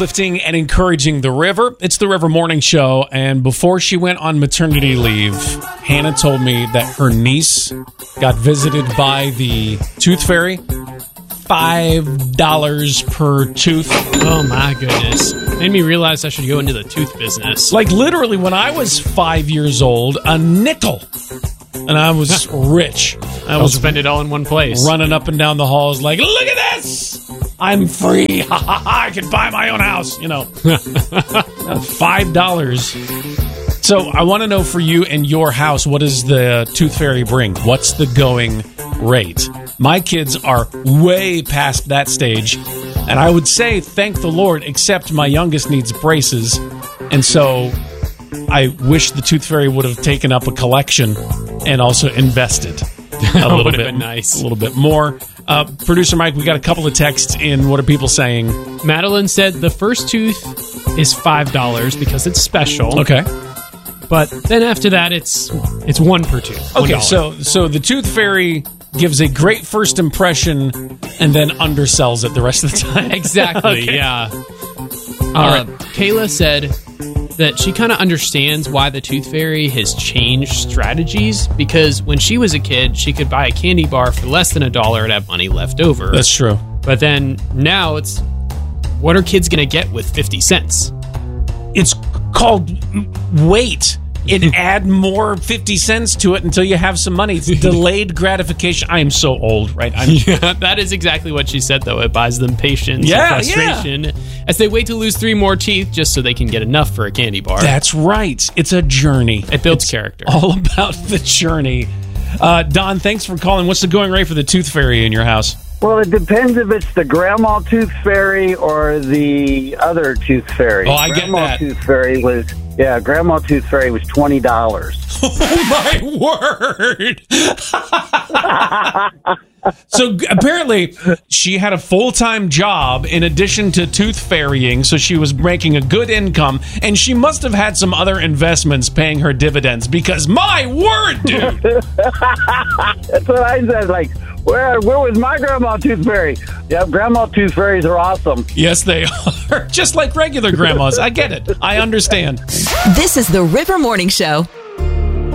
uplifting and encouraging the River. It's the River Morning Show, and before she went on maternity leave, Hannah told me that her niece got visited by the Tooth Fairy. $5 per tooth. Oh my goodness. Made me realize I should go into the tooth business. Like literally when I was 5 years old, a nickel. And I was rich. I was spend it all in one place. Running up and down the halls like, look at this! I'm free. I can buy my own house. You know, $5. So I want to know for you and your house, what does the Tooth Fairy bring? What's the going rate? My kids are way past that stage. And I would say, thank the Lord, except my youngest needs braces. And so I wish the Tooth Fairy would have taken up a collection and also invested a little bit. Been nice. A little bit more. Producer Mike, we got a couple of texts in. What are people saying? Madeline said the first tooth is $5 because it's special. Okay. But then after that, it's one per tooth. Okay, $1. so the Tooth Fairy gives a great first impression and then undersells it the rest of the time. Exactly, Okay. yeah. right. Kayla said that she kind of understands why the Tooth Fairy has changed strategies, because when she was a kid, she could buy a candy bar for less than $1 and have money left over. That's true. But then now it's, what are kids going to get with 50 cents? It's called wait. Add more 50 cents to it until you have some money. It's delayed gratification. I am so old, right? Yeah, that is exactly what she said, though. It buys them patience and frustration as they wait to lose 3 more teeth just so they can get enough for a candy bar. That's right. It's a journey. It builds character. All about the journey. Don, thanks for calling. What's the going rate for the Tooth Fairy in your house? Well, it depends if it's the Grandma Tooth Fairy or the other Tooth Fairy. Oh, I get that. Grandma Tooth Fairy was $20. Oh, my word. So apparently she had a full-time job in addition to tooth fairying, so she was making a good income, and she must have had some other investments paying her dividends, because my word, dude. That's what I said, like, where was my Grandma Tooth Fairy? Yeah, Grandma Tooth Fairies are awesome. Yes, they are. Just like regular grandmas. I get it. I understand. This is the River Morning Show.